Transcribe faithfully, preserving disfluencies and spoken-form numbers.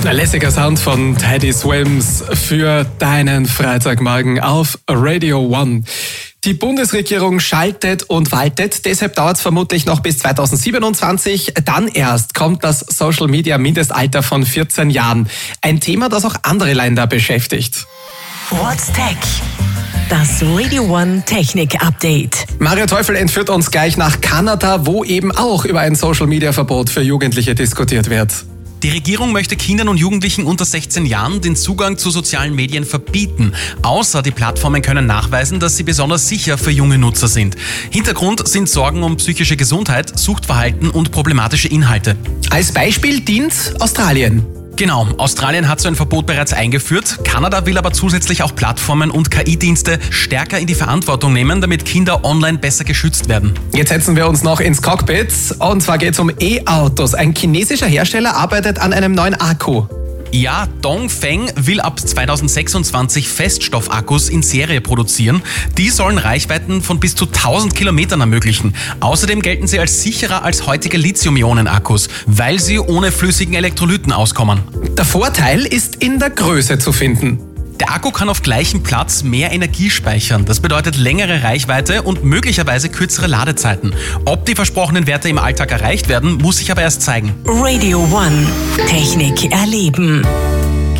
Ein lässiger Sound von Teddy Swims für deinen Freitagmorgen auf Radio One. Die Bundesregierung schaltet und waltet, deshalb dauert es vermutlich noch bis zweitausendsiebenundzwanzig. Dann erst kommt das Social Media Mindestalter von vierzehn Jahren. Ein Thema, das auch andere Länder beschäftigt. What's Tech? Das Radio One Technik Update. Mario Teufel entführt uns gleich nach Kanada, wo eben auch über ein Social Media Verbot für Jugendliche diskutiert wird. Die Regierung möchte Kindern und Jugendlichen unter sechzehn Jahren den Zugang zu sozialen Medien verbieten. Außer die Plattformen können nachweisen, dass sie besonders sicher für junge Nutzer sind. Hintergrund sind Sorgen um psychische Gesundheit, Suchtverhalten und problematische Inhalte. Als Beispiel dient Australien. Genau, Australien hat so ein Verbot bereits eingeführt. Kanada will aber zusätzlich auch Plattformen und K I-Dienste stärker in die Verantwortung nehmen, damit Kinder online besser geschützt werden. Jetzt setzen wir uns noch ins Cockpit. Und zwar geht es um E-Autos. Ein chinesischer Hersteller arbeitet an einem neuen Akku. Ja, Dongfeng will ab zweitausendsechsundzwanzig Feststoffakkus in Serie produzieren. Die sollen Reichweiten von bis zu tausend Kilometern ermöglichen. Außerdem gelten sie als sicherer als heutige Lithium-Ionen-Akkus, weil sie ohne flüssigen Elektrolyten auskommen. Der Vorteil ist in der Größe zu finden. Der Akku kann auf gleichem Platz mehr Energie speichern. Das bedeutet längere Reichweite und möglicherweise kürzere Ladezeiten. Ob die versprochenen Werte im Alltag erreicht werden, muss sich aber erst zeigen. Radio One Technik erleben.